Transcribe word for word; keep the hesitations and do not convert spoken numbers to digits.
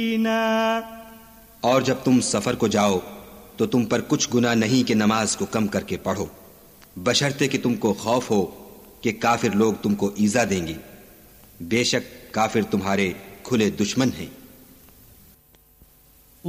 और जब तुम सफर को जाओ तो तुम पर कुछ गुनाह नहीं कि नमाज को कम करके पढ़ो, बशर्ते कि तुमको खौफ हो कि काफिर लोग तुमको ईजा देंगे। बेशक काफिर तुम्हारे खुले दुश्मन हैं।